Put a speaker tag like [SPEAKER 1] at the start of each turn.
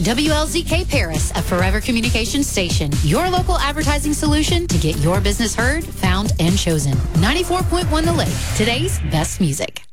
[SPEAKER 1] WLZK Paris, a Forever Communications station. Your local advertising solution to get your business heard, found, and chosen. 94.1 The Lake. Today's best music.